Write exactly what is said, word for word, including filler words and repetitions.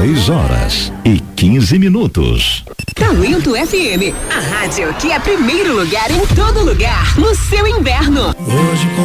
seis horas e quinze minutos. Talento F M, a rádio que é primeiro lugar em todo lugar, no seu inverno. Hoje